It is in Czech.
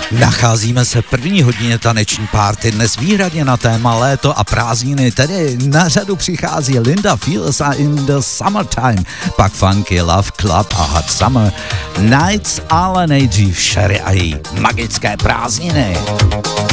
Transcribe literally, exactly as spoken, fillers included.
Nacházíme se v první hodině taneční party, dnes výhradně na téma léto a prázdniny, tedy na řadu přichází Linda Feels a In the Summertime, pak Funky Love Club a Hot Summer Nights, ale nejdřív Sherry a její magické prázdniny.